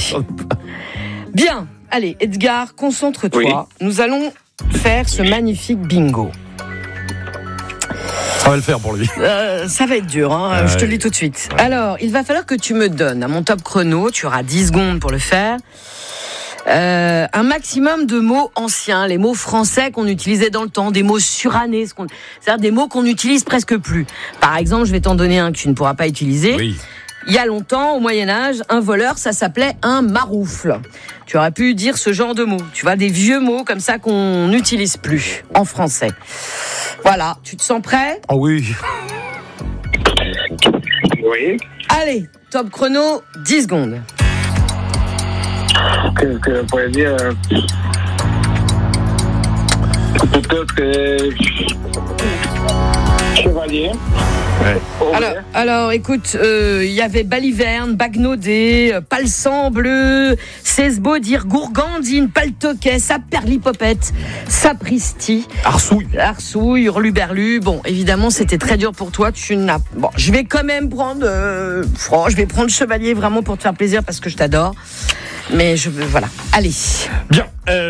Bien, allez, Edgar, concentre-toi. Oui. Nous allons faire ce magnifique bingo. Ça va le faire pour lui. Ça va être dur, hein, je te le dis tout de suite. Alors, il va falloir que tu me donnes à mon top chrono, tu auras 10 secondes pour le faire, un maximum de mots anciens, les mots français qu'on utilisait dans le temps, des mots surannés, c'est-à-dire des mots qu'on n'utilise presque plus. Par exemple, je vais t'en donner un que tu ne pourras pas utiliser. Oui. Il y a longtemps, au Moyen-Âge, un voleur, ça s'appelait un maroufle. Tu aurais pu dire ce genre de mots. Tu vois, des vieux mots comme ça qu'on n'utilise plus en français. Voilà, tu te sens prêt ? Ah oui. Oui. Allez, top chrono, 10 secondes. Qu'est-ce que je pourrais dire Peut-être chevalier. Ouais. Alors, écoute, il y avait Baliverne, Bagnaudet, Palsan bleu, Cesbeau, dire Gourgandine, Paltoquet, Saperlipopette, Sapristi, Arsouille, Hurluberlu. Bon, évidemment, c'était très dur pour toi. Bon, je vais quand même prendre, je vais prendre Chevalier vraiment pour te faire plaisir parce que je t'adore. Mais voilà. Allez. Bien.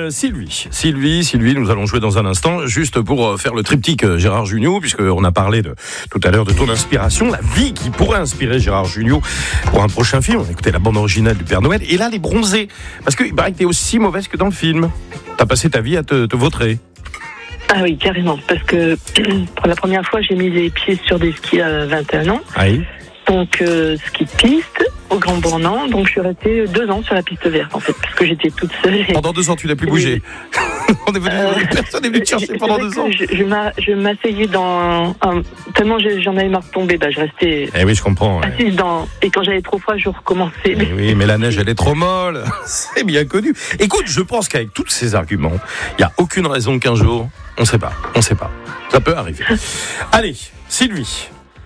Sylvie, nous allons jouer dans un instant, juste pour faire le triptyque Gérard Jugnot, puisqu'on a parlé tout à l'heure de ton inspiration, la vie qui pourrait inspirer Gérard Jugnot pour un prochain film. On a écouté la bande originale du Père Noël, et là, les bronzés. Parce qu'il paraît que t'es aussi mauvaise que dans le film. T'as passé ta vie à te vautrer. Ah oui, carrément. Parce que pour la première fois, j'ai mis les pieds sur des skis à 21 ans. Oui. Donc, ski de piste au Grand Bornand. Donc, je suis restée 2 ans sur la piste verte, en fait, parce que j'étais toute seule. Pendant 2 ans, tu n'as plus bougé. Personne n'est venu te chercher pendant 2 ans. Je m'asseyais dans tellement j'en avais marre de tomber, je restais. Eh oui, je comprends. Assise et quand j'avais trop froid, je recommençais. Eh oui, mais la neige, elle est trop molle. C'est bien connu. Écoute, je pense qu'avec tous ces arguments, il n'y a aucune raison qu'un jour, on ne sait pas. Ça peut arriver. Allez, Sylvie.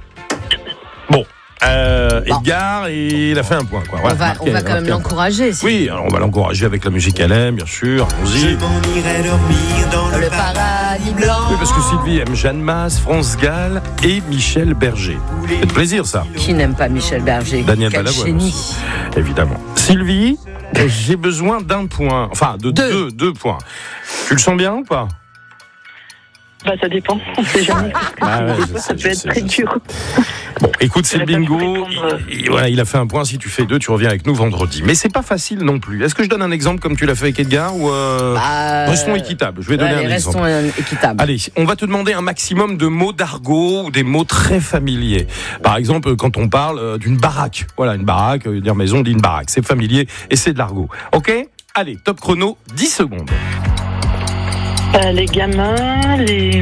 Bon. Edgar, il a fait un point, quoi. Voilà, on va quand même l'encourager. Oui, alors on va l'encourager avec la musique qu'elle aime, bien sûr. Allons-y. Je m'en irai dormir dans le paradis blanc. Oui, parce que Sylvie aime Jeanne Masse, France Gall et Michel Berger. C'est de plaisir, ça. Qui n'aime pas Michel Berger? Daniel Balavoine aussi, évidemment. Sylvie, j'ai besoin d'un point. Enfin, de deux points. Tu le sens bien ou pas? Ça dépend, on sait jamais. Ça peut être très dur. Bon, écoute, c'est le bingo. Il a fait un point. Si tu fais 2, tu reviens avec nous vendredi. Mais c'est pas facile non plus. Est-ce que je donne un exemple comme tu l'as fait avec Edgar ou restons équitables. Je vais donner un exemple. Restons équitables. Allez, on va te demander un maximum de mots d'argot ou des mots très familiers. Par exemple, quand on parle d'une baraque. Voilà, une baraque, dire maison, dit une baraque. C'est familier et c'est de l'argot. Ok ? Allez, top chrono, 10 secondes. Les gamins, les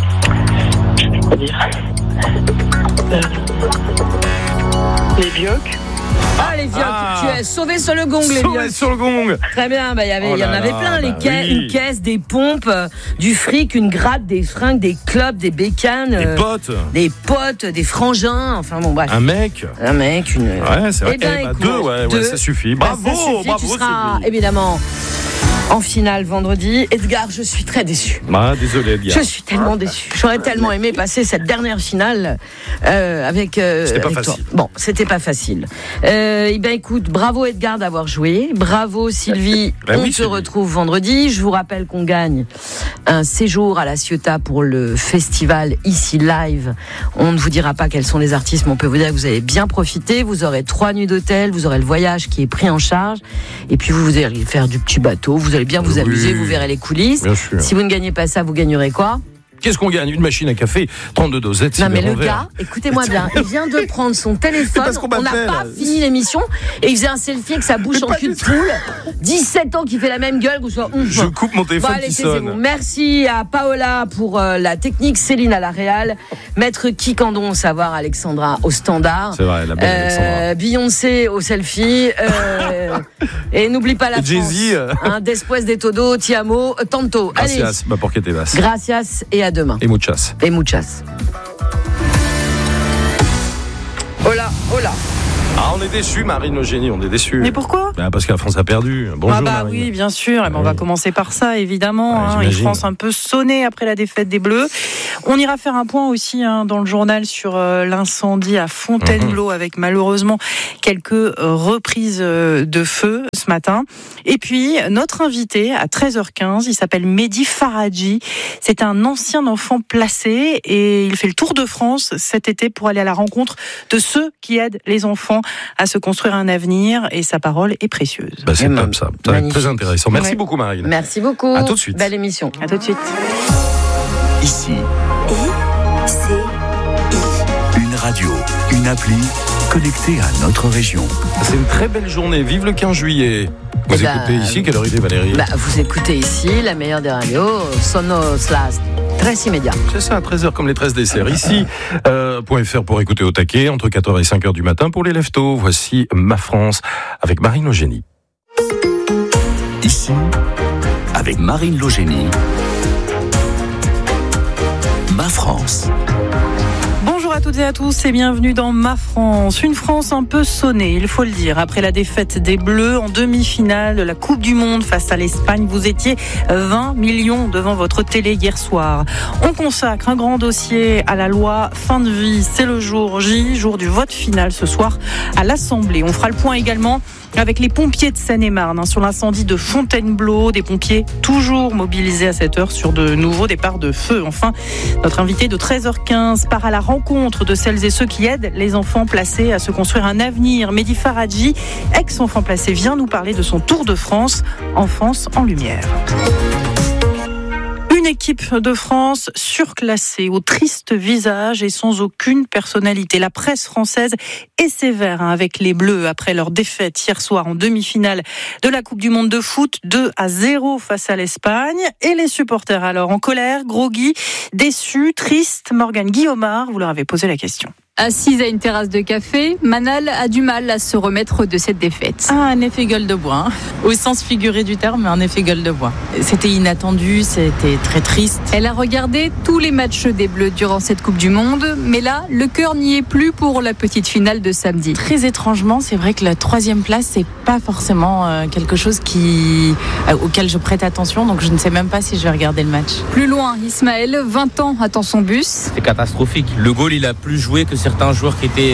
biocs. Ah, les biocs, tu as sauvé sur le gong, les biocs. Sauvé sur le gong. Très bien, il y en avait plein, une caisse, des pompes, du fric, une gratte, des fringues, des clopes, des bécanes. Des potes, des frangins, enfin bon, bref. Un mec, une... Ouais, c'est vrai. Écoute, 2, ça suffit. Bravo, tu seras, évidemment, en finale vendredi. Edgar, je suis très déçu. Désolé, Edgar. Je suis tellement déçu. J'aurais tellement aimé passer cette dernière finale avec toi. Facile. Bon, c'était pas facile. Écoute, bravo Edgar d'avoir joué. Bravo Sylvie. On se retrouve vendredi. Je vous rappelle qu'on gagne un séjour à la Ciotat pour le festival Ici Live. On ne vous dira pas quels sont les artistes, mais on peut vous dire que vous avez bien profité. Vous aurez 3 nuits d'hôtel, vous aurez le voyage qui est pris en charge, et puis vous allez faire du petit bateau. Vous allez bien vous amuser, vous verrez les coulisses. Si vous ne gagnez pas ça, vous gagnerez quoi? Qu'est-ce qu'on gagne? Une machine à café, 32 dosettes. Non mais le gars, écoutez-moi bien, il vient de prendre son téléphone, on n'a pas fini l'émission, et il faisait un selfie avec sa bouche en cul de poule. 17 ans qu'il fait la même gueule, vous soyez Je coupe mon téléphone qui sonne. Bon. Merci à Paola pour la technique, Céline à la réal, Maître Kikandon au savoir, Alexandra au standard. C'est vrai, la belle Alexandra. Beyoncé au selfie, et n'oublie pas la Jay-Z, France. Después de todo, ti amo, tanto. Gracias, porque te vas. Gracias et à demain. Et muchas. Hola. On est déçus, Marine Eugénie, on est déçus. Mais pourquoi? Parce que la France a perdu. Bonjour, Marine. Oui, bien sûr. On va commencer par ça, évidemment. Une France un peu sonnée après la défaite des Bleus. On ira faire un point aussi dans le journal sur l'incendie à Fontainebleau avec malheureusement quelques reprises de feu. ce matin. Et puis, notre invité à 13h15, il s'appelle Mehdi Faradji. C'est un ancien enfant placé et il fait le tour de France cet été pour aller à la rencontre de ceux qui aident les enfants à se construire un avenir. Et sa parole est précieuse. C'est top ça. Ça va être très intéressant. Merci beaucoup Marine. Merci beaucoup. À tout de suite. Belle émission. À tout de suite. Ici, une radio, une appli connectée à notre région. C'est une très belle journée. Vive le 15 juillet. Vous écoutez ici, quelle heure il est Valérie ? Vous écoutez ici, la meilleure des radios, Sonos Last. Très immédiat. C'est ça, à 13h comme les 13 desserts. Ici, .fr pour écouter au taquet, entre 4h et 5h du matin pour les lève-tôt. Voici Ma France avec Marine Logénie. Ici, avec Marine Logénie. Ma France. Bonjour à toutes et à tous et bienvenue dans Ma France. Une France un peu sonnée, il faut le dire. Après la défaite des Bleus en demi-finale de la Coupe du Monde face à l'Espagne, vous étiez 20 millions devant votre télé hier soir. On consacre un grand dossier à la loi fin de vie. C'est le jour J, jour du vote final ce soir à l'Assemblée. On fera le point également avec les pompiers de Seine-et-Marne sur l'incendie de Fontainebleau, des pompiers toujours mobilisés à cette heure sur de nouveaux départs de feu. Enfin, notre invité de 13h15 part à la rencontre de celles et ceux qui aident les enfants placés à se construire un avenir. Mehdi Faradji, ex-enfant placé, vient nous parler de son tour de France, Enfance en lumière. Une équipe de France surclassée, au triste visage et sans aucune personnalité. La presse française est sévère avec les Bleus après leur défaite hier soir en demi-finale de la Coupe du Monde de foot, 2-0 face à l'Espagne. Et les supporters alors en colère, groggy, déçus, tristes. Morgane Guillaumard, vous leur avez posé la question. Assise à une terrasse de café, Manal a du mal à se remettre de cette défaite. Un effet gueule de bois, au sens figuré du terme, un effet gueule de bois. C'était inattendu, c'était très triste. Elle a regardé tous les matchs des Bleus durant cette Coupe du Monde, mais là, le cœur n'y est plus pour la petite finale de samedi. Très étrangement, c'est vrai que la 3e place, c'est pas forcément quelque chose auquel je prête attention, donc je ne sais même pas si je vais regarder le match. Plus loin, Ismaël, 20 ans, attend son bus. C'est catastrophique. Le goal, il a plus joué que certains joueurs qui étaient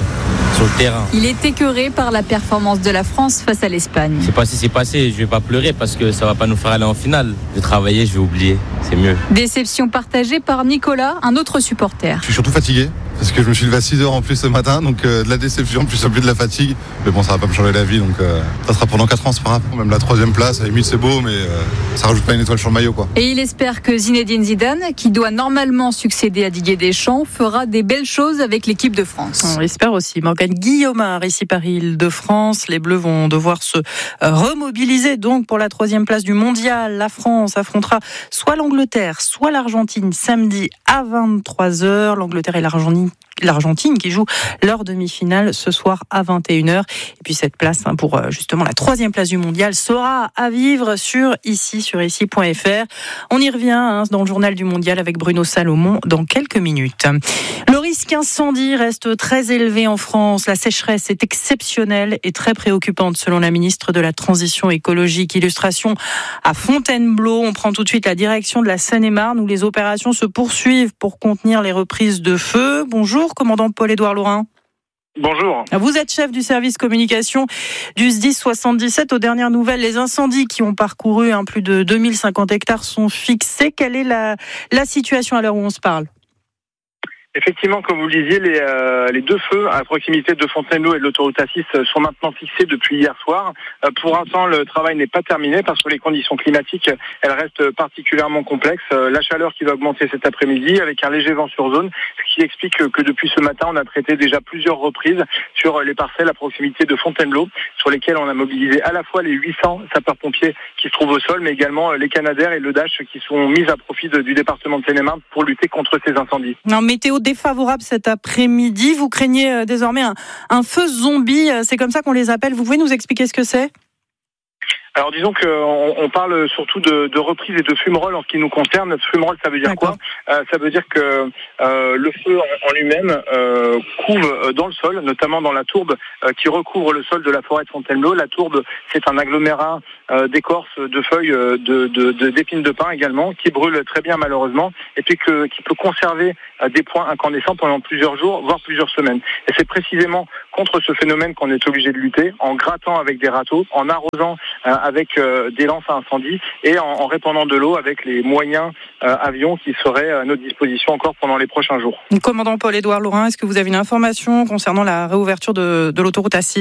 sur le terrain. Il est écœuré par la performance de la France face à l'Espagne. C'est passé, c'est passé. Je vais pas pleurer parce que ça va pas nous faire aller en finale. Je vais travailler, je vais oublier. C'est mieux. Déception partagée par Nicolas, un autre supporter. Je suis surtout fatigué parce que je me suis levé à 6h en plus ce matin, donc de la déception plus de la fatigue. Mais bon, ça va pas me changer la vie, donc ça sera pendant 4 ans, c'est pas grave. Même la 3e place, à la limite c'est beau, mais ça rajoute pas une étoile sur le maillot, quoi. Et il espère que Zinedine Zidane, qui doit normalement succéder à Didier Deschamps, fera des belles choses avec l'équipe de France. On espère aussi. Morgane Guillaumard, ici Paris-Île-de-France. Les Bleus vont devoir se remobiliser donc pour la 3e place du mondial. La France affrontera soit l'Angleterre, soit l'Argentine samedi à 23h. L'Angleterre et l'Argentine qui jouent leur demi-finale ce soir à 21h. Et puis cette place pour justement la 3e place du mondial sera à vivre sur ici.fr. On y revient dans le journal du mondial avec Bruno Salomon dans quelques minutes. Le risque incendie reste très élevé en France. La sécheresse est exceptionnelle et très préoccupante selon la ministre de la Transition écologique. Illustration à Fontainebleau. On prend tout de suite la direction de la Seine-et-Marne où les opérations se poursuivent pour contenir les reprises de feu. Bonjour, commandant Paul-Édouard Laurin. Bonjour. Vous êtes chef du service communication du SDIS 77. Aux dernières nouvelles, les incendies qui ont parcouru plus de 2050 hectares sont fixés. Quelle est la situation à l'heure où on se parle ? Effectivement, comme vous le disiez, les 2 feux à proximité de Fontainebleau et de l'autoroute A6 sont maintenant fixés depuis hier soir. Pour l'instant, le travail n'est pas terminé parce que les conditions climatiques, elles restent particulièrement complexes. La chaleur qui va augmenter cet après-midi avec un léger vent sur zone, ce qui explique que depuis ce matin, on a traité déjà plusieurs reprises sur les parcelles à proximité de Fontainebleau, sur lesquelles on a mobilisé à la fois les 800 sapeurs-pompiers qui se trouvent au sol, mais également les Canadair et le Dash qui sont mis à profit du département de Seine-et-Marne pour lutter contre ces incendies. Non, météo défavorable cet après-midi. Vous craignez désormais un feu zombie. C'est comme ça qu'on les appelle. Vous pouvez nous expliquer ce que c'est ? Alors disons qu'on parle surtout de reprise et de fumerolles en ce qui nous concerne. Fumerolles, ça veut dire quoi ? Ça veut dire que le feu en lui-même couve dans le sol, notamment dans la tourbe qui recouvre le sol de la forêt de Fontainebleau. La tourbe, c'est un agglomérat d'écorce, de feuilles, d'épines de pin également, qui brûle très bien malheureusement, et puis qui peut conserver des points incandescents pendant plusieurs jours, voire plusieurs semaines. Et c'est précisément contre ce phénomène qu'on est obligé de lutter en grattant avec des râteaux, en arrosant avec des lances à incendie et en répandant de l'eau avec les moyens avions qui seraient à notre disposition encore pendant les prochains jours. Commandant Paul-Édouard Laurin, est-ce que vous avez une information concernant la réouverture de l'autoroute A6 ?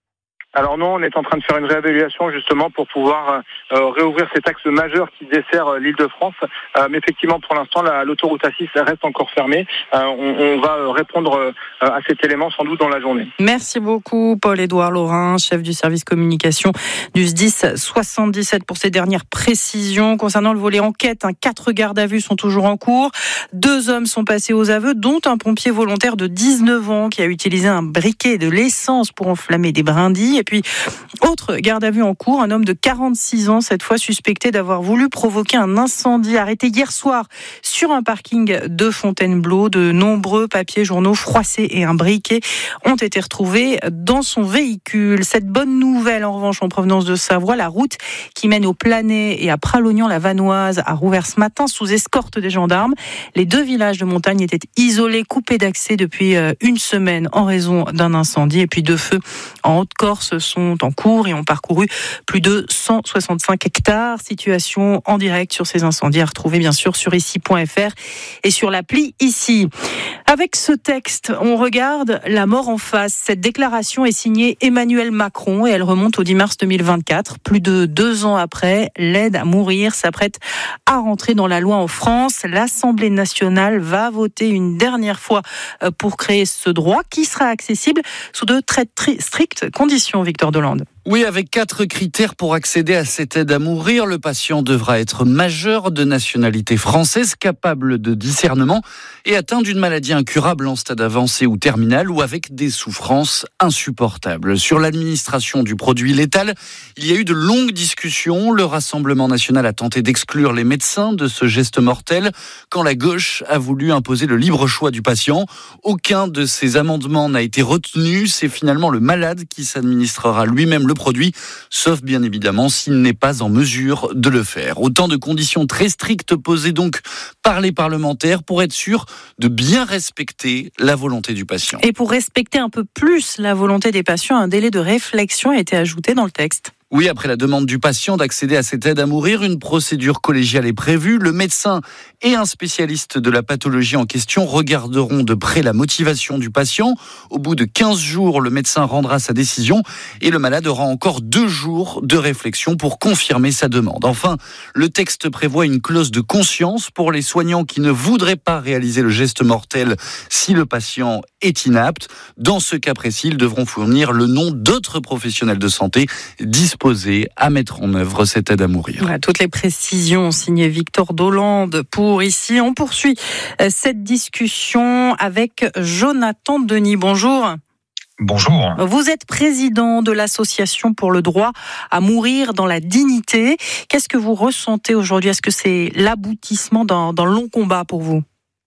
Alors non, on est en train de faire une réévaluation justement pour pouvoir réouvrir cet axe majeur qui dessert l'Île-de-France. Mais effectivement, pour l'instant, l'autoroute A6 reste encore fermée. On va répondre à cet élément sans doute dans la journée. Merci beaucoup Paul-Édouard Laurin, chef du service communication du SDIS 77 pour ces dernières précisions. Concernant le volet enquête, 4 gardes à vue sont toujours en cours. 2 hommes sont passés aux aveux, dont un pompier volontaire de 19 ans qui a utilisé un briquet et de l'essence pour enflammer des brindilles. Et puis, autre garde à vue en cours, un homme de 46 ans, cette fois suspecté d'avoir voulu provoquer un incendie, arrêté hier soir sur un parking de Fontainebleau. De nombreux papiers journaux froissés et un briquet ont été retrouvés dans son véhicule. Cette bonne nouvelle, en revanche, en provenance de Savoie, la route qui mène au Planay et à Pralognan-la-Vanoise a rouvert ce matin sous escorte des gendarmes. Les 2 villages de montagne étaient isolés, coupés d'accès depuis une semaine en raison d'un incendie. Et puis 2 feux en Haute-Corse sont en cours et ont parcouru plus de 165 hectares. Situation en direct sur ces incendies à retrouver bien sûr sur ici.fr et sur l'appli Ici. Avec ce texte, on regarde la mort en face. Cette déclaration est signée Emmanuel Macron et elle remonte au 10 mars 2024. Plus de 2 ans après, l'aide à mourir s'apprête à rentrer dans la loi en France. L'Assemblée nationale va voter une dernière fois pour créer ce droit qui sera accessible sous de très strictes conditions, Victor Delande. Oui, avec 4 critères pour accéder à cette aide à mourir. Le patient devra être majeur, de nationalité française, capable de discernement et atteint d'une maladie incurable en stade avancé ou terminal ou avec des souffrances insupportables. Sur l'administration du produit létal, il y a eu de longues discussions. Le Rassemblement national a tenté d'exclure les médecins de ce geste mortel quand la gauche a voulu imposer le libre choix du patient. Aucun de ces amendements n'a été retenu. C'est finalement le malade qui s'administrera lui-même le produit, sauf bien évidemment s'il n'est pas en mesure de le faire. Autant de conditions très strictes posées donc par les parlementaires pour être sûr de bien respecter la volonté du patient. Et pour respecter un peu plus la volonté des patients, un délai de réflexion a été ajouté dans le texte. Oui, après la demande du patient d'accéder à cette aide à mourir, une procédure collégiale est prévue. Le médecin et un spécialiste de la pathologie en question regarderont de près la motivation du patient. Au bout de 15 jours, le médecin rendra sa décision et le malade aura encore 2 jours de réflexion pour confirmer sa demande. Enfin, le texte prévoit une clause de conscience pour les soignants qui ne voudraient pas réaliser le geste mortel si le patient est inapte. Dans ce cas précis, ils devront fournir le nom d'autres professionnels de santé disposés à mettre en œuvre cette aide à mourir. Voilà, toutes les précisions signées Victor Delande pour Ici. On poursuit cette discussion avec Jonathan Denis. Bonjour. Bonjour. Vous êtes président de l'association pour le droit à mourir dans la dignité. Qu'est-ce que vous ressentez aujourd'hui ? Est-ce que c'est l'aboutissement d'un long combat pour vous ?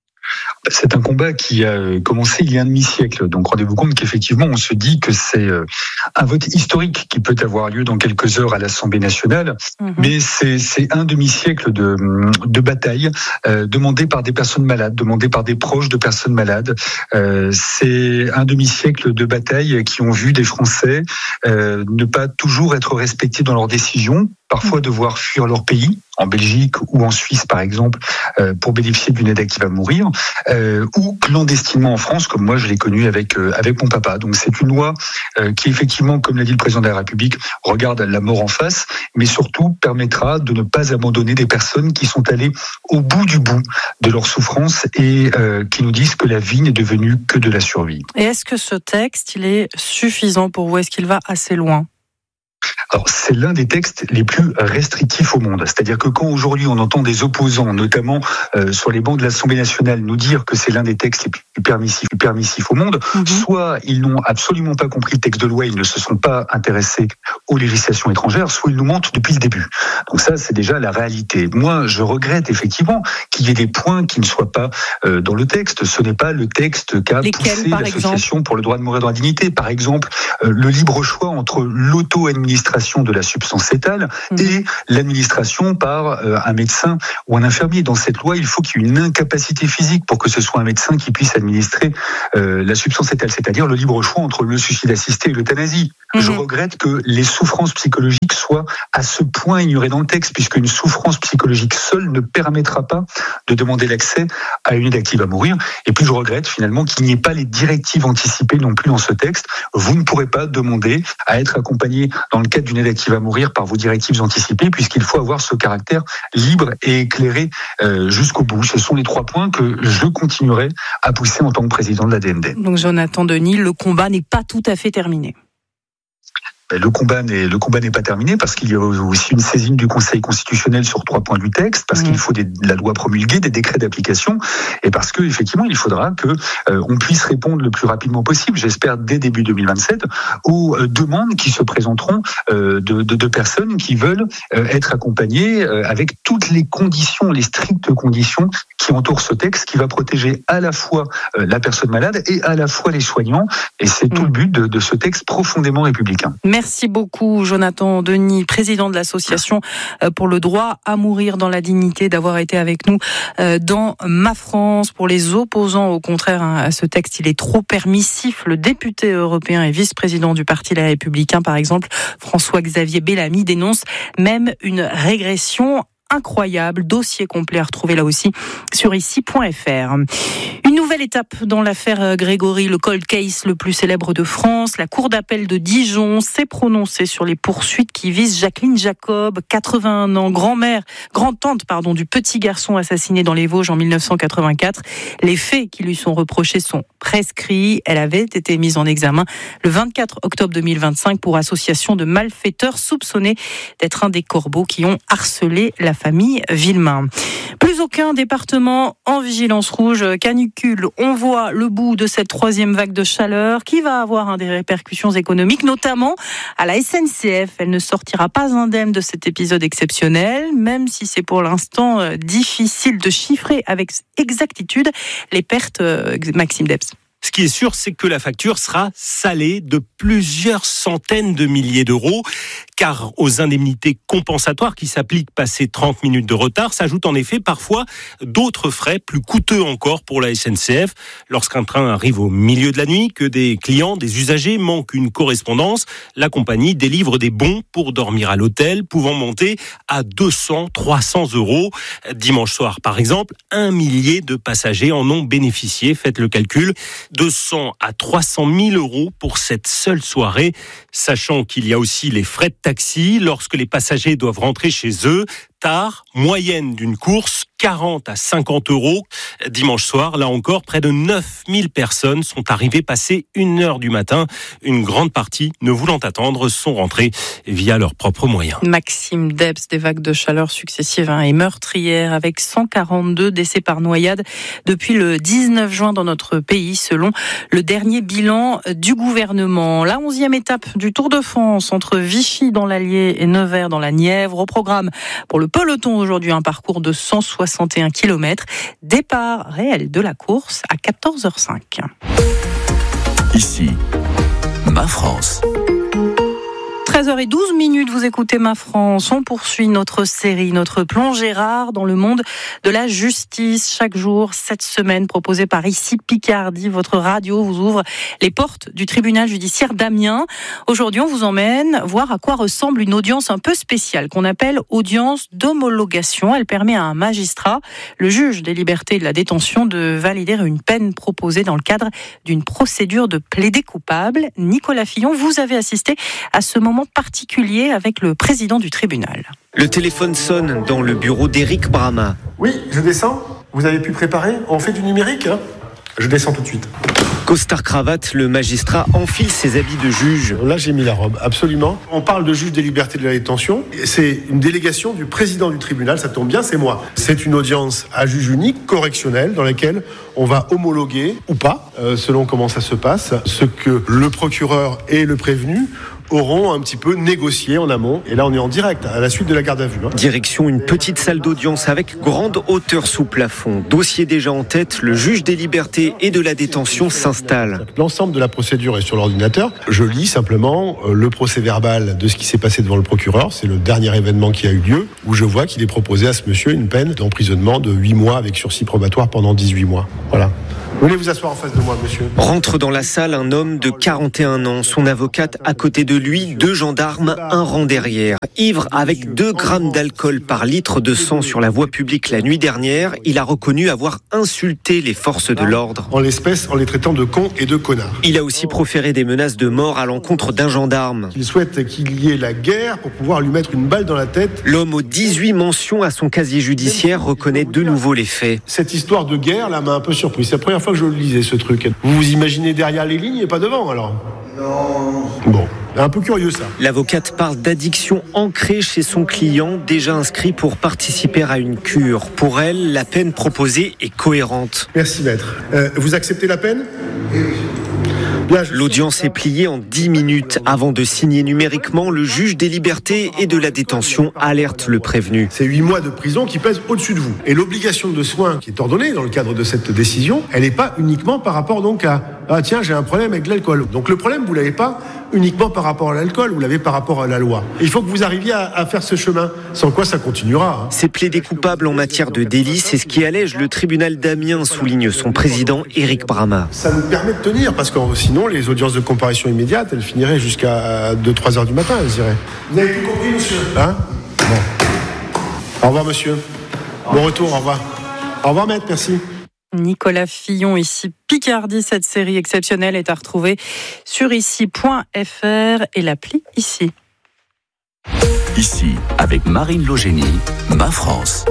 C'est un combat qui a commencé il y a un demi-siècle. Donc rendez-vous compte qu'effectivement, on se dit que c'est un vote historique qui peut avoir lieu dans quelques heures à l'Assemblée nationale. Mais c'est un demi-siècle de bataille demandée par des personnes malades, demandée par des proches de personnes malades. C'est un demi-siècle de bataille qui ont vu des Français ne pas toujours être respectés dans leurs décisions, parfois devoir fuir leur pays, en Belgique ou en Suisse par exemple, pour bénéficier d'une aide active à mourir, ou clandestinement en France, comme moi je l'ai connu avec mon papa. Donc c'est une loi qui effectivement, comme l'a dit le président de la République, regarde la mort en face, mais surtout permettra de ne pas abandonner des personnes qui sont allées au bout du bout de leur souffrance et qui nous disent que la vie n'est devenue que de la survie. Et est-ce que ce texte, il est suffisant pour vous ? Est-ce qu'il va assez loin ? Alors, c'est l'un des textes les plus restrictifs au monde. C'est-à-dire que quand aujourd'hui on entend des opposants, notamment sur les bancs de l'Assemblée nationale, nous dire que c'est l'un des textes les plus permissifs au monde, soit ils n'ont absolument pas compris le texte de loi, ils ne se sont pas intéressés aux législations étrangères, soit ils nous mentent depuis le début. Donc ça, c'est déjà la réalité. Moi, je regrette effectivement qu'il y ait des points qui ne soient pas dans le texte. Ce n'est pas le texte qu'a poussé l'Association pour le droit de mourir dans la dignité. Par exemple, le libre choix entre l'auto-administration l'administration de la substance fétale et l'administration par un médecin ou un infirmier. Dans cette loi, il faut qu'il y ait une incapacité physique pour que ce soit un médecin qui puisse administrer la substance fétale, c'est-à-dire le libre choix entre le suicide assisté et l'euthanasie. Je regrette que les souffrances psychologiques soient à ce point ignorées dans le texte, puisqu'une souffrance psychologique seule ne permettra pas de demander l'accès à une aide active à mourir. Et puis je regrette finalement qu'il n'y ait pas les directives anticipées non plus dans ce texte. Vous ne pourrez pas demander à être accompagné dans le cadre d'une aide active à mourir par vos directives anticipées, puisqu'il faut avoir ce caractère libre et éclairé jusqu'au bout. Ce sont les 3 points que je continuerai à pousser en tant que président de la DND. Donc Jonathan Denis, le combat n'est pas tout à fait terminé. Le combat n'est pas terminé parce qu'il y a aussi une saisine du Conseil constitutionnel sur 3 points du texte, parce qu'il faut la loi promulguée, des décrets d'application, et parce que effectivement il faudra que on puisse répondre le plus rapidement possible, j'espère dès début 2027, aux demandes qui se présenteront de personnes qui veulent être accompagnées avec toutes les conditions, les strictes conditions qui entourent ce texte, qui va protéger à la fois la personne malade et à la fois les soignants, et c'est tout le but de ce texte profondément républicain. Merci beaucoup Jonathan Denis, président de l'association pour le droit à mourir dans la dignité, d'avoir été avec nous dans Ma France. Pour les opposants, au contraire, à ce texte, il est trop permissif. Le député européen et vice-président du Parti Les Républicains, par exemple, François-Xavier Bellamy, dénonce même une régression incroyable. Dossier complet à retrouver là aussi sur ici.fr. Une nouvelle étape dans l'affaire Grégory, le cold case le plus célèbre de France. La cour d'appel de Dijon s'est prononcée sur les poursuites qui visent Jacqueline Jacob, 81 ans, grand-tante du petit garçon assassiné dans les Vosges en 1984. Les faits qui lui sont reprochés sont prescrits. Elle avait été mise en examen le 24 octobre 2025 pour association de malfaiteurs soupçonnés d'être un des corbeaux qui ont harcelé la famille Villemain. Plus aucun département en vigilance rouge canicule. On voit le bout de cette 3e vague de chaleur qui va avoir des répercussions économiques, notamment à la SNCF. Elle ne sortira pas indemne de cet épisode exceptionnel, même si c'est pour l'instant difficile de chiffrer avec exactitude les pertes. Maxime Debs. Ce qui est sûr, c'est que la facture sera salée de plusieurs centaines de milliers d'euros, car aux indemnités compensatoires qui s'appliquent passé 30 minutes de retard, s'ajoutent en effet parfois d'autres frais plus coûteux encore pour la SNCF. Lorsqu'un train arrive au milieu de la nuit, que des clients, des usagers manquent une correspondance, la compagnie délivre des bons pour dormir à l'hôtel, pouvant monter à 200, 300 euros. Dimanche soir, par exemple, 1 millier de passagers en ont bénéficié. Faites le calcul. 200 à 300 000 euros pour cette seule soirée, sachant qu'il y a aussi les frais de taxi lorsque les passagers doivent rentrer chez eux tard, moyenne d'une course, 40 à 50 euros. Dimanche soir, là encore, près de 9000 personnes sont arrivées passer 1h du matin. Une grande partie, ne voulant attendre, sont rentrées via leurs propres moyens. Maxime Debs, des vagues de chaleur successives et meurtrières, avec 142 décès par noyade depuis le 19 juin dans notre pays, selon le dernier bilan du gouvernement. La 11e étape du Tour de France entre Vichy dans l'Allier et Nevers dans la Nièvre. Au programme pour le peloton aujourd'hui, un parcours de 161 km. Départ réel de la course à 14h05. Ici, Ma France. 13h12, vous écoutez Ma France. On poursuit notre série, notre plongée rare dans le monde de la justice. Chaque jour, cette semaine, proposée par Ici Picardie, votre radio vous ouvre les portes du tribunal judiciaire d'Amiens. Aujourd'hui, on vous emmène voir à quoi ressemble une audience un peu spéciale qu'on appelle audience d'homologation. Elle permet à un magistrat, le juge des libertés et de la détention, de valider une peine proposée dans le cadre d'une procédure de plaider coupable. Nicolas Fillon, vous avez assisté à ce moment particulier avec le président du tribunal. Le téléphone sonne dans le bureau d'Éric Brama. Oui, je descends. Vous avez pu préparer ? On fait du numérique, hein ? Je descends tout de suite. Costard cravate, le magistrat enfile ses habits de juge. Là, j'ai mis la robe, absolument. On parle de juge des libertés de la détention. C'est une délégation du président du tribunal, ça tombe bien, c'est moi. C'est une audience à juge unique, correctionnelle, dans laquelle on va homologuer, ou pas, selon comment ça se passe, ce que le procureur et le prévenu auront un petit peu négocié en amont. Et là, on est en direct, à la suite de la garde à vue. Direction une petite salle d'audience avec grande hauteur sous plafond. Dossier déjà en tête, le juge des libertés et de la détention s'installe. L'ensemble de la procédure est sur l'ordinateur. Je lis simplement le procès-verbal de ce qui s'est passé devant le procureur. C'est le dernier événement qui a eu lieu, où je vois qu'il est proposé à ce monsieur une peine d'emprisonnement de 8 mois avec sursis probatoire pendant 18 mois. Voilà. Venez vous asseoir en face de moi, monsieur. Rentre dans la salle un homme de 41 ans. Son avocate à côté de lui, 2 gendarmes, un rang derrière. Ivre avec 2 grammes d'alcool par litre de sang sur la voie publique la nuit dernière, il a reconnu avoir insulté les forces de l'ordre. En l'espèce, en les traitant de cons et de connards. Il a aussi proféré des menaces de mort à l'encontre d'un gendarme. Il souhaite qu'il y ait la guerre pour pouvoir lui mettre une balle dans la tête. L'homme aux 18 mentions à son casier judiciaire reconnaît de nouveau les faits. Cette histoire de guerre, là, m'a un peu surpris. C'est la première fois que je le lisais, ce truc. Vous vous imaginez derrière les lignes et pas devant, alors? Non. Bon, un peu curieux, ça. L'avocate parle d'addiction ancrée chez son client, déjà inscrit pour participer à une cure. Pour elle, la peine proposée est cohérente. Merci, maître. Vous acceptez la peine? Oui. L'audience est pliée en 10 minutes. Avant de signer numériquement, le juge des libertés et de la détention alerte le prévenu. C'est 8 mois de prison qui pèsent au-dessus de vous. Et l'obligation de soins qui est ordonnée dans le cadre de cette décision, elle n'est pas uniquement par rapport donc à « Ah tiens, j'ai un problème avec l'alcool ». Donc le problème, vous ne l'avez pas uniquement par rapport à l'alcool, vous l'avez par rapport à la loi. Il faut que vous arriviez à faire ce chemin, sans quoi ça continuera. C'est plaider coupable en matière de délit, c'est ce qui allège le tribunal d'Amiens, souligne son président Éric Brama. Ça nous permet de tenir, parce que sinon les audiences de comparution immédiate, elles finiraient jusqu'à 2-3 heures du matin, elles iraient. Vous avez tout compris, monsieur? Hein? Bon. Au revoir, monsieur. Bon retour, au revoir. Au revoir, maître, merci. Nicolas Fillon, ici Picardie. Cette série exceptionnelle est à retrouver sur ici.fr et l'appli Ici. Ici, avec Marine Logénie, Ma France.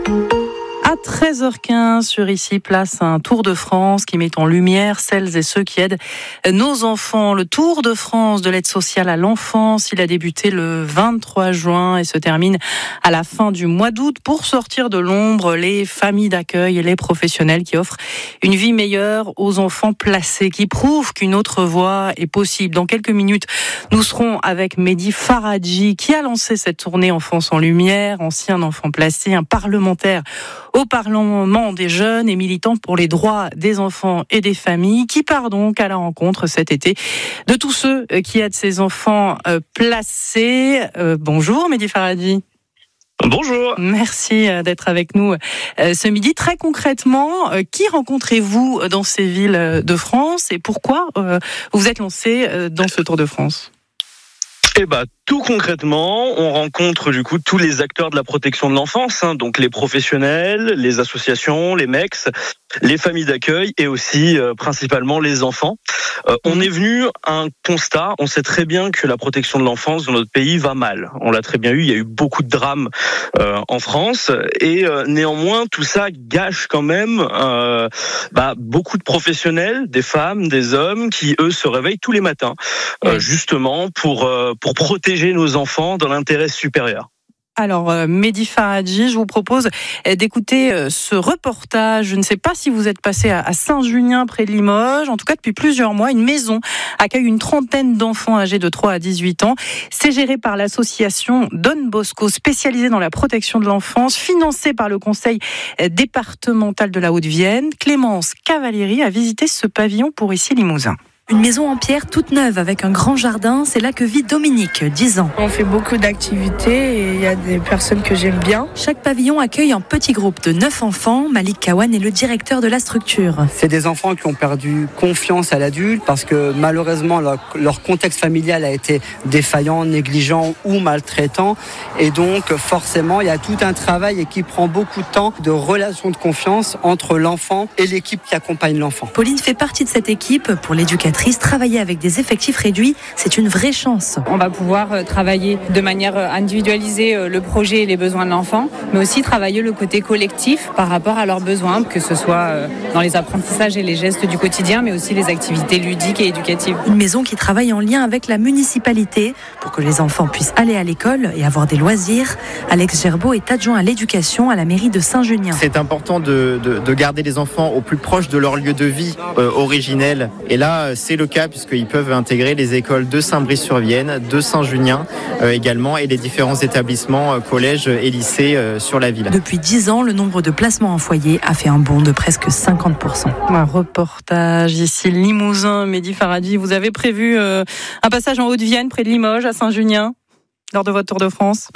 À 13h15 sur Ici, place un Tour de France qui met en lumière celles et ceux qui aident nos enfants. Le Tour de France de l'aide sociale à l'enfance, il a débuté le 23 juin et se termine à la fin du mois d'août pour sortir de l'ombre les familles d'accueil et les professionnels qui offrent une vie meilleure aux enfants placés, qui prouvent qu'une autre voie est possible. Dans quelques minutes, nous serons avec Mehdi Faradji qui a lancé cette tournée Enfance en Lumière, ancien enfant placé, un parlementaire au Parlement des jeunes et militant pour les droits des enfants et des familles, qui part donc à la rencontre cet été de tous ceux qui aident ces enfants placés. Bonjour Mehdi Faradji. Bonjour. Merci d'être avec nous ce midi. Très concrètement, qui rencontrez-vous dans ces villes de France et pourquoi vous vous êtes lancé dans ce Tour de France ? Eh ben, tout concrètement, on rencontre du coup tous les acteurs de la protection de l'enfance, donc les professionnels, les associations, les MEX, les familles d'accueil et aussi principalement les enfants. On est venu à un constat, on sait très bien que la protection de l'enfance dans notre pays va mal. On l'a très bien eu, il y a eu beaucoup de drames en France et néanmoins tout ça gâche quand même beaucoup de professionnels, des femmes, des hommes qui eux se réveillent tous les matins justement pour protéger nos enfants dans l'intérêt supérieur. Alors, Mehdi Faradji, je vous propose d'écouter ce reportage. Je ne sais pas si vous êtes passé à Saint-Junien, près de Limoges. En tout cas, depuis plusieurs mois, une maison accueille une trentaine d'enfants âgés de 3 à 18 ans. C'est géré par l'association Don Bosco, spécialisée dans la protection de l'enfance, financée par le conseil départemental de la Haute-Vienne. Clémence Cavalieri a visité ce pavillon pour Ici Limousin. Une maison en pierre toute neuve avec un grand jardin, c'est là que vit Dominique, 10 ans. On fait beaucoup d'activités et il y a des personnes que j'aime bien. Chaque pavillon accueille un petit groupe de 9 enfants. Malik Kawan est le directeur de la structure. C'est des enfants qui ont perdu confiance à l'adulte parce que malheureusement leur contexte familial a été défaillant, négligent ou maltraitant. Et donc forcément il y a tout un travail et qui prend beaucoup de temps de relation de confiance entre l'enfant et l'équipe qui accompagne l'enfant. Pauline fait partie de cette équipe. Pour l'éducatrice, travailler avec des effectifs réduits, c'est une vraie chance. On va pouvoir travailler de manière individualisée le projet et les besoins de l'enfant, mais aussi travailler le côté collectif par rapport à leurs besoins, que ce soit dans les apprentissages et les gestes du quotidien, mais aussi les activités ludiques et éducatives. Une maison qui travaille en lien avec la municipalité pour que les enfants puissent aller à l'école et avoir des loisirs. Alex Gerbeau est adjoint à l'éducation à la mairie de Saint-Junien. C'est important de garder les enfants au plus proche de leur lieu de vie originel. Et là, c'est le cas puisqu'ils peuvent intégrer les écoles de Saint-Brice-sur-Vienne, de Saint-Junien également et les différents établissements, collèges et lycées sur la ville. Depuis 10 ans, le nombre de placements en foyer a fait un bond de presque 50%. Un reportage ici, Limousin, Mehdi Faradji. Vous avez prévu un passage en Haute-Vienne, près de Limoges, à Saint-Junien, lors de votre Tour de France?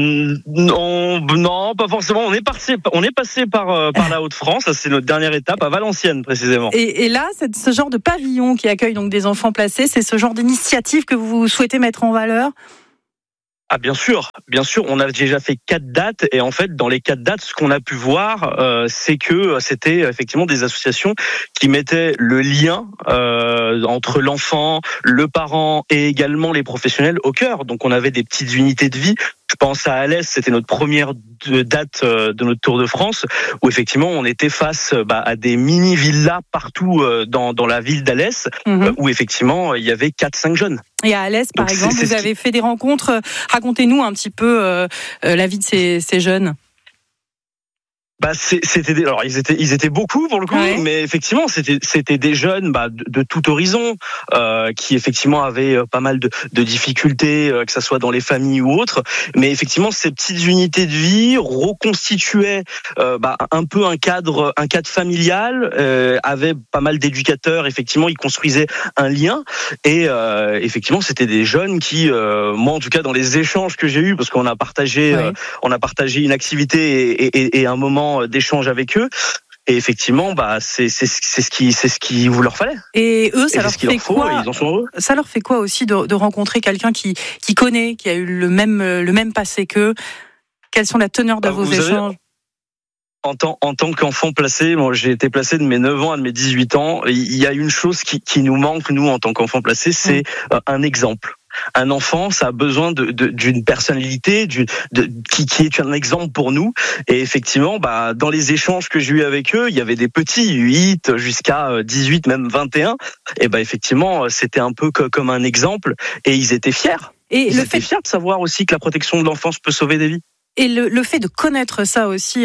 Non, pas forcément. On est passé par la Haute-France. Ça, c'est notre dernière étape à Valenciennes, précisément. Et là, c'est ce genre de pavillon qui accueille donc des enfants placés. C'est ce genre d'initiative que vous souhaitez mettre en valeur? Ah bien sûr, on a déjà fait 4 dates et en fait dans les 4 dates, ce qu'on a pu voir, c'est que c'était effectivement des associations qui mettaient le lien entre l'enfant, le parent et également les professionnels au cœur. Donc on avait des petites unités de vie. Je pense à Alès, c'était notre première date de notre Tour de France, où effectivement on était face à des mini-villas partout dans la ville d'Alès, où effectivement il y avait 4-5 jeunes. Et à Alès, par exemple, vous avez fait des rencontres. Racontez-nous un petit peu la vie de ces jeunes. Alors ils étaient beaucoup pour le coup, mais effectivement c'était des jeunes de tout horizon qui effectivement avaient pas mal de difficultés, que ça soit dans les familles ou autres, mais effectivement ces petites unités de vie reconstituaient un peu un cadre familial, avaient pas mal d'éducateurs, effectivement ils construisaient un lien et effectivement c'était des jeunes qui moi en tout cas dans les échanges que j'ai eus, parce qu'on a partagé une activité et un moment d'échange avec eux, et effectivement c'est ce qu'il vous leur fallait. Et eux, ça leur fait quoi? Ils en sont heureux. Ça leur fait quoi aussi de rencontrer quelqu'un qui connaît, qui a eu le même passé qu'eux? Quelles sont la teneur de vos échanges? En tant qu'enfant placé, moi j'ai été placé de mes 9 ans à de mes 18 ans. Il y a une chose qui nous manque, nous, en tant qu'enfants placés, c'est un exemple. Un enfant, ça a besoin d'une personnalité, qui est un exemple pour nous. Et effectivement, dans les échanges que j'ai eu avec eux, il y avait des petits, 8 jusqu'à 18, même 21. Et effectivement, c'était un peu comme un exemple. Et ils étaient fiers. Ils étaient fiers de savoir aussi que la protection de l'enfance peut sauver des vies. Et le fait de connaître ça aussi,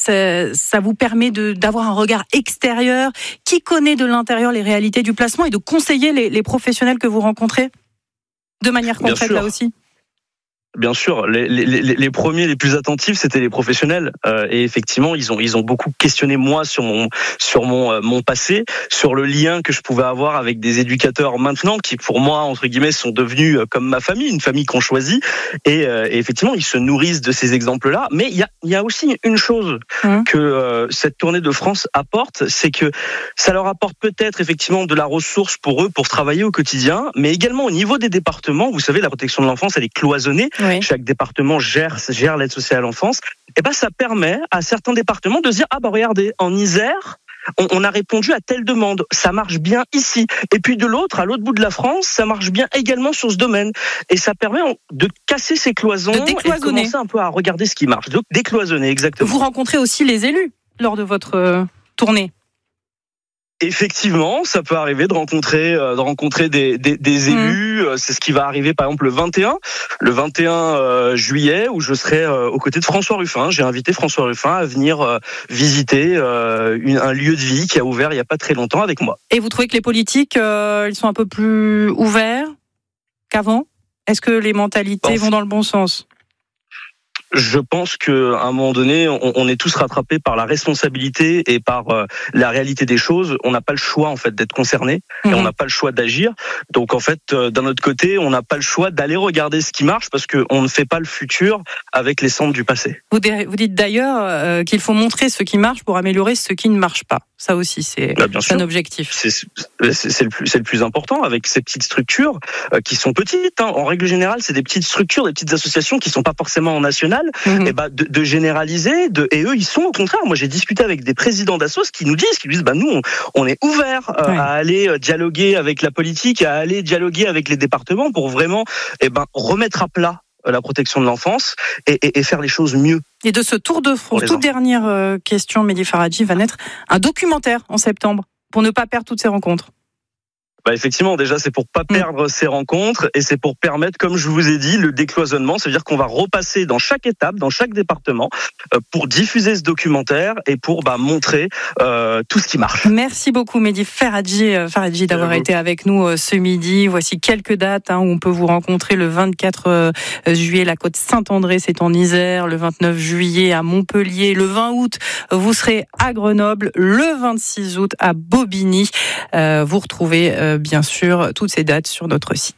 ça vous permet d'avoir un regard extérieur qui connaît de l'intérieur les réalités du placement et de conseiller les professionnels que vous rencontrez de manière concrète là aussi. Bien sûr, les premiers, les plus attentifs, c'était les professionnels. Et effectivement, ils ont beaucoup questionné moi sur mon passé, sur le lien que je pouvais avoir avec des éducateurs maintenant, qui pour moi, entre guillemets, sont devenus comme ma famille, une famille qu'on choisit. Et effectivement, ils se nourrissent de ces exemples-là. Mais il y a aussi une chose que cette tournée de France apporte, c'est que ça leur apporte peut-être effectivement de la ressource pour eux, pour travailler au quotidien, mais également au niveau des départements. Vous savez, la protection de l'enfance, elle est cloisonnée. Oui. Chaque département gère l'aide sociale à l'enfance. Et ça permet à certains départements de se dire regardez, en Isère, on a répondu à telle demande, ça marche bien ici. Et puis à l'autre bout de la France, ça marche bien également sur ce domaine. Et ça permet de casser ces cloisons et de commencer un peu à regarder ce qui marche. Donc décloisonner, exactement. Vous rencontrez aussi les élus lors de votre tournée? Effectivement, ça peut arriver de rencontrer des élus. C'est ce qui va arriver par exemple le 21 juillet, où je serai aux côtés de François Ruffin. J'ai invité François Ruffin à venir visiter un lieu de vie qui a ouvert il n'y a pas très longtemps avec moi. Et vous trouvez que les politiques, ils sont un peu plus ouverts qu'avant? Est-ce que les mentalités vont dans le bon sens? Je pense qu'à un moment donné, on est tous rattrapés par la responsabilité et par la réalité des choses. On n'a pas le choix en fait d'être concerné et on n'a pas le choix d'agir. Donc en fait, d'un autre côté, on n'a pas le choix d'aller regarder ce qui marche parce qu'on ne fait pas le futur avec les cendres du passé. Vous dites d'ailleurs qu'il faut montrer ce qui marche pour améliorer ce qui ne marche pas. Ça aussi, c'est un objectif. C'est le plus important avec ces petites structures qui sont petites. En règle générale, c'est des petites structures, des petites associations qui sont pas forcément en national. Et de généraliser. Et eux, ils sont au contraire. Moi, j'ai discuté avec des présidents d'assos qui nous disent nous, on est ouverts à aller dialoguer avec la politique, à aller dialoguer avec les départements pour vraiment remettre à plat la protection de l'enfance et faire les choses mieux. Et de ce Tour de France, toute dernière question, Mehdi Faradji, va naître un documentaire en septembre pour ne pas perdre toutes ces rencontres. Effectivement, déjà, c'est pour pas perdre ces rencontres et c'est pour permettre, comme je vous ai dit, le décloisonnement. C'est-à-dire qu'on va repasser dans chaque étape, dans chaque département, pour diffuser ce documentaire et pour montrer tout ce qui marche. Merci beaucoup, Mehdi Faradji d'avoir été avec nous ce midi. Voici quelques dates où on peut vous rencontrer. Le 24 juillet, la côte Saint-André, c'est en Isère. Le 29 juillet, à Montpellier. Le 20 août, vous serez à Grenoble. Le 26 août, à Bobigny. Vous retrouvez bien sûr toutes ces dates sur notre site.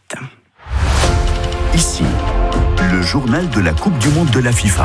Ici, le journal de la Coupe du Monde de la FIFA.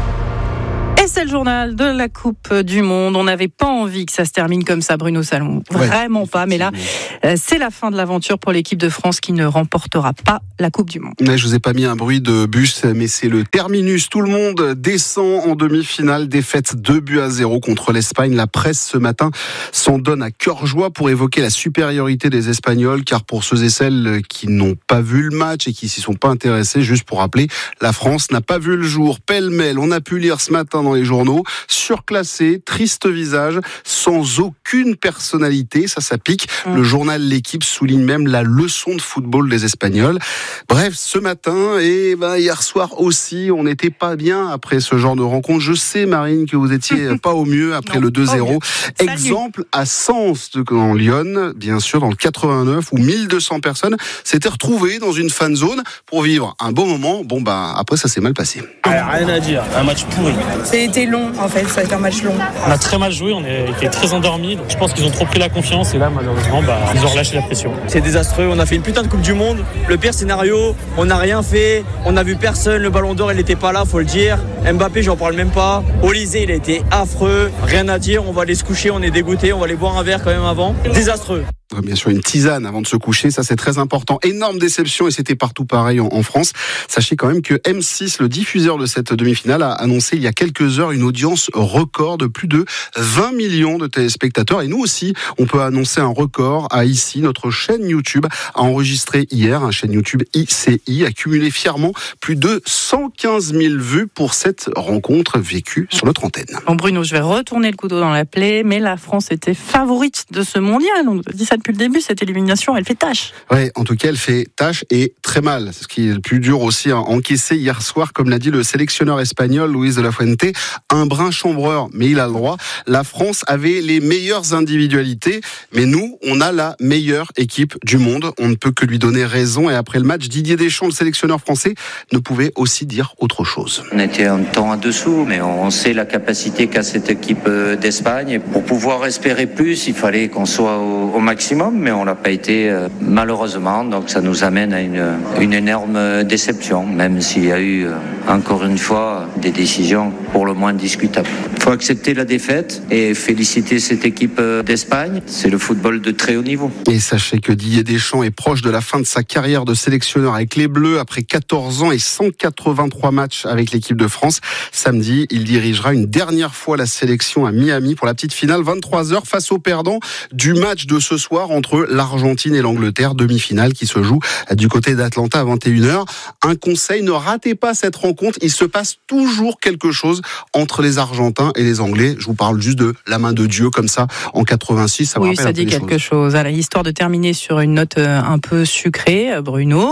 Et c'est le journal de la Coupe du Monde. On n'avait pas envie que ça se termine comme ça, Bruno Salmon. Vraiment pas. Mais là, c'est la fin de l'aventure pour l'équipe de France qui ne remportera pas la Coupe du Monde. Je vous ai pas mis un bruit de bus, mais c'est le terminus. Tout le monde descend en demi-finale. Défaite 2-0 contre l'Espagne. La presse ce matin s'en donne à cœur joie pour évoquer la supériorité des Espagnols. Car pour ceux et celles qui n'ont pas vu le match et qui s'y sont pas intéressés, juste pour rappeler, la France n'a pas vu le jour. Pêle-mêle, on a pu lire ce matin dans les journaux, surclassé, triste visage, sans aucune personnalité, ça pique. Le journal L'Équipe souligne même la leçon de football des Espagnols. Bref, ce matin et hier soir aussi, on n'était pas bien après ce genre de rencontre. Je sais, Marine, que vous étiez pas au mieux après le 2-0. Exemple à Sens, en Lyon, bien sûr, dans le 89, où 1200 personnes s'étaient retrouvées dans une fan zone pour vivre un beau moment. Après, ça s'est mal passé. Rien à dire, un match pourri. C'était long, en fait, ça a été un match long. On a très mal joué, on était très endormis. Je pense qu'ils ont trop pris la confiance et là, malheureusement, ils ont relâché la pression. C'est désastreux, on a fait une putain de Coupe du Monde. Le pire scénario, on n'a rien fait, on n'a vu personne, le Ballon d'Or, il n'était pas là, faut le dire. Mbappé, j'en parle même pas. Olysée, il a été affreux, rien à dire, on va aller se coucher, on est dégoûté, on va aller boire un verre quand même avant. Désastreux. Bien sûr, une tisane avant de se coucher, ça c'est très important. Énorme déception et c'était partout pareil en France. Sachez quand même que M6, le diffuseur de cette demi-finale, a annoncé il y a quelques heures une audience record de plus de 20 millions de téléspectateurs. Et nous aussi, on peut annoncer un record à ici. Notre chaîne YouTube a enregistré hier, chaîne YouTube ICI, a cumulé fièrement plus de 115 000 vues pour cette rencontre vécue sur notre antenne. Bon Bruno, je vais retourner le couteau dans la plaie, mais la France était favorite de ce mondial. On dit ça depuis le début, cette élimination, elle fait tâche. Oui, en tout cas, elle fait tâche et très mal. C'est ce qui est le plus dur aussi à encaisser hier soir, comme l'a dit le sélectionneur espagnol Luis de la Fuente, un brin chambreur, mais il a le droit. La France avait les meilleures individualités, mais nous, on a la meilleure équipe du monde. On ne peut que lui donner raison. Et après le match, Didier Deschamps, le sélectionneur français, ne pouvait aussi dire autre chose. On était un temps en dessous, mais on sait la capacité qu'a cette équipe d'Espagne. Pour pouvoir espérer plus, il fallait qu'on soit au maximum, mais on l'a pas été malheureusement, donc ça nous amène à une énorme déception, même s'il y a eu encore une fois des décisions pour le moins discutables. Il faut accepter la défaite et féliciter cette équipe d'Espagne. C'est le football de très haut niveau. Et sachez que Didier Deschamps est proche de la fin de sa carrière de sélectionneur avec les Bleus après 14 ans et 183 matchs avec l'équipe de France. Samedi, il dirigera une dernière fois la sélection à Miami pour la petite finale 23h face aux perdants du match de ce soir entre l'Argentine et l'Angleterre, demi-finale qui se joue du côté d'Atlanta à 21h. Un conseil, ne ratez pas cette rencontre, il se passe toujours quelque chose entre les Argentins et les Anglais. Je vous parle juste de la main de Dieu comme ça en 86, ça me rappelle ça dit quelque chose. Alors, histoire de terminer sur une note un peu sucrée, Bruno,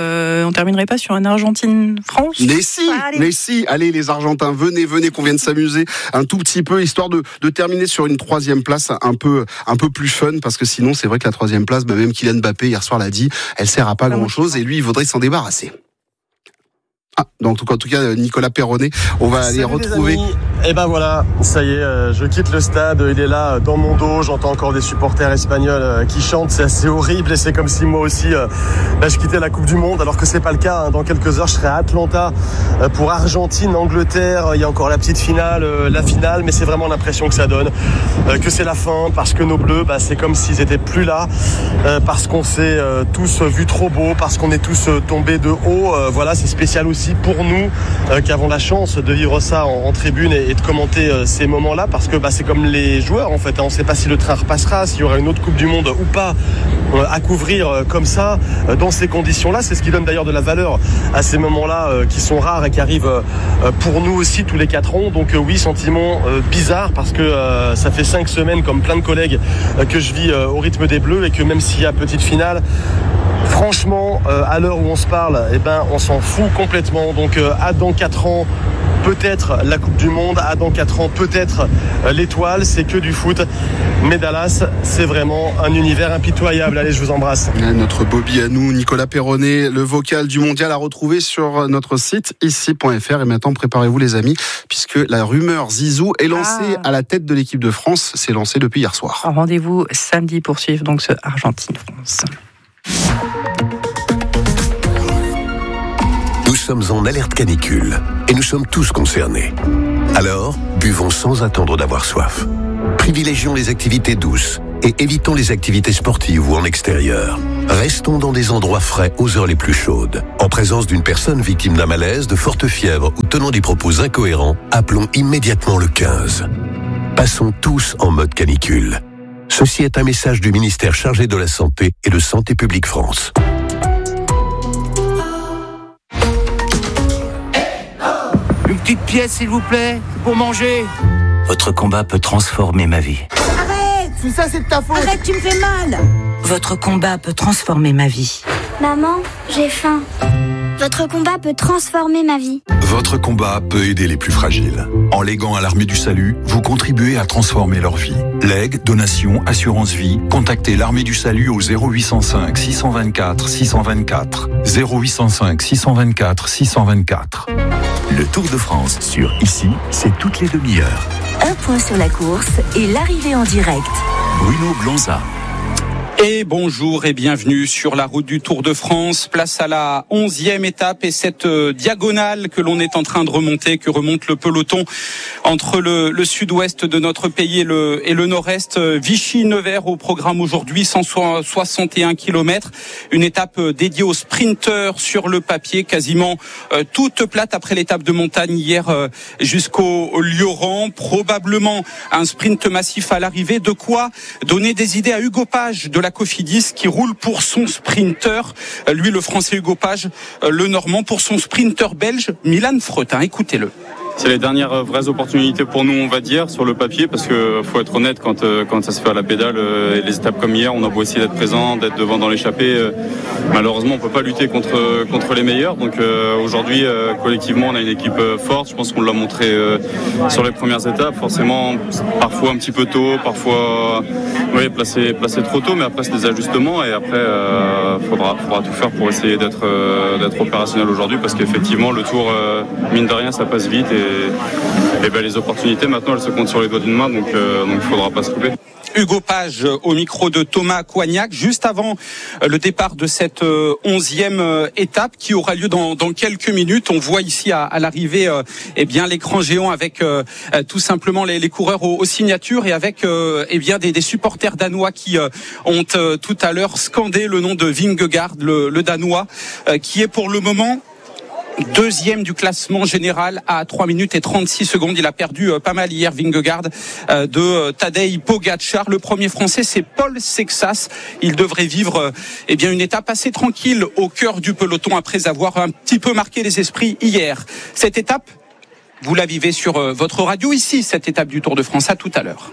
on terminerait pas sur un Argentine-France ? Mais si, allez les Argentins, venez qu'on vienne s'amuser un tout petit peu, histoire de terminer sur une troisième place un peu plus fun, parce que sinon c'est vrai que la troisième place, même Kylian Mbappé hier soir l'a dit, elle sert à pas grand chose et lui il voudrait s'en débarrasser. Donc en tout cas Nicolas Perronnet, on va aller retrouver. Et ben voilà, ça y est, je quitte le stade, il est là dans mon dos, j'entends encore des supporters espagnols qui chantent, c'est assez horrible et c'est comme si moi aussi je quittais la Coupe du Monde, alors que c'est pas le cas. Dans quelques heures je serai à Atlanta pour Argentine, Angleterre, il y a encore la petite finale, la finale, mais c'est vraiment l'impression que ça donne, que c'est la fin, parce que nos Bleus, c'est comme s'ils étaient plus là, parce qu'on s'est tous vus trop beau, parce qu'on est tous tombés de haut, voilà, c'est spécial aussi aussi pour nous qui avons la chance de vivre ça en tribune et de commenter ces moments-là, parce que c'est comme les joueurs en fait. On ne sait pas si le train repassera, s'il y aura une autre Coupe du Monde ou pas à couvrir comme ça, dans ces conditions-là. C'est ce qui donne d'ailleurs de la valeur à ces moments-là qui sont rares et qui arrivent pour nous aussi tous les 4 ans. Donc oui, sentiment bizarre, parce que ça fait 5 semaines, comme plein de collègues, que je vis au rythme des Bleus, et que même s'il y a petite finale, franchement, à l'heure où on se parle, on s'en fout complètement. Donc à dans 4 ans, peut-être la Coupe du Monde, à dans 4 ans, peut-être l'étoile, c'est que du foot. Mais Dallas, c'est vraiment un univers impitoyable. Allez, je vous embrasse. Notre Bobby à nous, Nicolas Perronnet, le vocal du mondial à retrouver sur notre site ici.fr. Et maintenant, préparez-vous les amis, puisque la rumeur Zizou est lancée à la tête de l'équipe de France. C'est lancé depuis hier soir. Rendez-vous samedi pour suivre donc ce Argentine-France. Nous sommes en alerte canicule et nous sommes tous concernés. Alors, buvons sans attendre d'avoir soif. Privilégions les activités douces et évitons les activités sportives ou en extérieur. Restons dans des endroits frais aux heures les plus chaudes. En présence d'une personne victime d'un malaise, de forte fièvre ou tenant des propos incohérents, appelons immédiatement le 15. Passons tous en mode canicule. Ceci est un message du ministère chargé de la Santé et de Santé publique France. Une petite pièce, s'il vous plaît, pour manger. Votre combat peut transformer ma vie. Arrête! C'est ça, c'est de ta faute! Arrête, tu me fais mal! Votre combat peut transformer ma vie. Maman, j'ai faim. Votre combat peut transformer ma vie. Votre combat peut aider les plus fragiles. En léguant à l'Armée du Salut, vous contribuez à transformer leur vie. Legs, donations, assurance vie, contactez l'Armée du Salut au 0805 624 624. 0805 624 624. Le Tour de France sur Ici, c'est toutes les demi-heures. Un point sur la course et l'arrivée en direct. Bruno Blanza. Et bonjour et bienvenue sur la route du Tour de France. Place à la 11e étape et cette diagonale que l'on est en train de remonter, que remonte le peloton entre le sud-ouest de notre pays et le nord-est. Vichy-Nevers au programme aujourd'hui, 161 km. Une étape dédiée aux sprinteurs sur le papier, quasiment toute plate après l'étape de montagne hier jusqu'au Lioran. Probablement un sprint massif à l'arrivée. De quoi donner des idées à Hugo Page de la Cofidis qui roule pour son sprinter, lui le français Hugo Page, le normand pour son sprinter belge Milan Fretin. Écoutez-le. C'est les dernières vraies opportunités pour nous, on va dire, sur le papier, parce que faut être honnête, quand ça se fait à la pédale, et les étapes comme hier, on a beau essayer d'être présent, d'être devant dans l'échappée, malheureusement on peut pas lutter contre les meilleurs. Donc aujourd'hui, collectivement, on a une équipe forte. Je pense qu'on l'a montré sur les premières étapes. Forcément, parfois un petit peu tôt, parfois placé trop tôt, mais après c'est des ajustements et après faudra tout faire pour essayer d'être opérationnel aujourd'hui, parce qu'effectivement le Tour, mine de rien, ça passe vite. Et les opportunités maintenant elles se comptent sur les doigts d'une main, donc il faudra pas se couper. Hugo Page au micro de Thomas Coignac, juste avant le départ de cette 11e étape qui aura lieu dans quelques minutes. On voit ici à l'arrivée l'écran géant avec tout simplement les coureurs aux signatures et avec des supporters danois qui ont tout à l'heure scandé le nom de Vingegaard, le danois, qui est pour le moment deuxième du classement général à 3 minutes et 36 secondes. Il a perdu pas mal hier, Vingegaard, de Tadej Pogačar. Le premier français, c'est Paul Sexas. Il devrait vivre une étape assez tranquille au cœur du peloton après avoir un petit peu marqué les esprits hier. Cette étape, vous la vivez sur votre radio ici, cette étape du Tour de France. À tout à l'heure.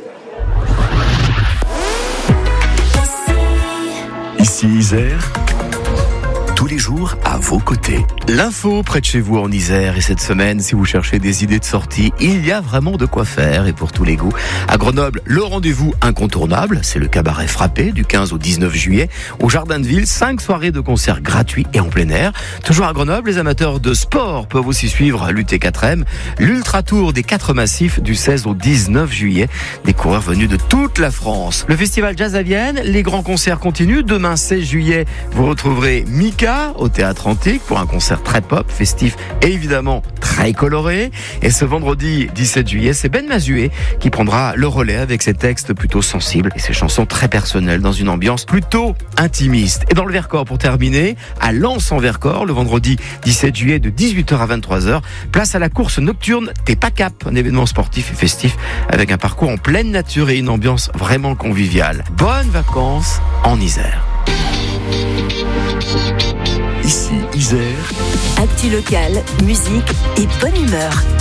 Ici Isère. Tous les jours à vos côtés. L'info près de chez vous en Isère, et cette semaine, si vous cherchez des idées de sortie, il y a vraiment de quoi faire et pour tous les goûts. À Grenoble, le rendez-vous incontournable, c'est le cabaret Frappé du 15 au 19 juillet au Jardin de Ville. 5 soirées de concerts gratuits et en plein air. Toujours à Grenoble, les amateurs de sport peuvent aussi suivre l'UT4M, l'Ultra Tour des 4 massifs du 16 au 19 juillet. Des coureurs venus de toute la France. Le festival Jazz à Vienne, les grands concerts continuent. Demain 16 juillet, vous retrouverez Mika, Sia au Théâtre Antique pour un concert très pop, festif et évidemment très coloré. Et ce vendredi 17 juillet, c'est Ben Mazué qui prendra le relais avec ses textes plutôt sensibles et ses chansons très personnelles dans une ambiance plutôt intimiste. Et dans le Vercors, pour terminer, à Lens en Vercors, le vendredi 17 juillet de 18h à 23h, place à la course nocturne T'es pas cap, un événement sportif et festif avec un parcours en pleine nature et une ambiance vraiment conviviale. Bonnes vacances en Isère. Ici Isère. Actu locale, musique et bonne humeur.